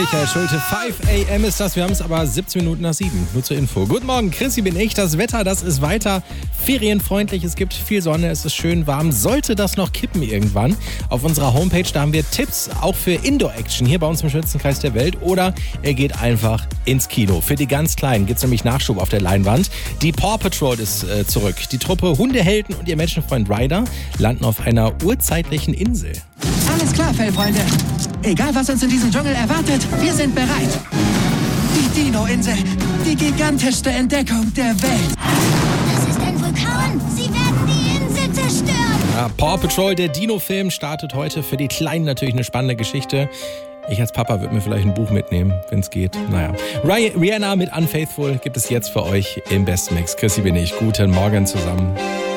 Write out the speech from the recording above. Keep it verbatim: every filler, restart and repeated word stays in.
Michael Schulte. fünf a m ist das, wir haben es aber siebzehn Minuten nach sieben. Nur zur Info. Guten Morgen, Chrissy bin ich. Das Wetter, das ist weiter ferienfreundlich. Es gibt viel Sonne, es ist schön warm. Sollte das noch kippen irgendwann? Auf unserer Homepage, da haben wir Tipps auch für Indoor-Action hier bei uns im schönsten Kreis der Welt. Oder ihr geht einfach ins Kino. Für die ganz Kleinen gibt es nämlich Nachschub auf der Leinwand. Die Paw Patrol ist äh, zurück. Die Truppe Hundehelden und ihr Menschenfreund Ryder landen auf einer urzeitlichen Insel. Alles klar, Fellfreunde. Egal, was uns in diesem Dschungel erwartet, wir sind bereit. Die Dino-Insel, die gigantischste Entdeckung der Welt. Das ist ein Vulkan. Sie werden die Insel zerstören. Ja, Paw Patrol, der Dino-Film, startet heute. Für die Kleinen natürlich eine spannende Geschichte. Ich als Papa würde mir vielleicht ein Buch mitnehmen, wenn es geht. Naja. Rihanna mit Unfaithful gibt es jetzt für euch im Best Mix. Chrissy bin ich. Guten Morgen zusammen.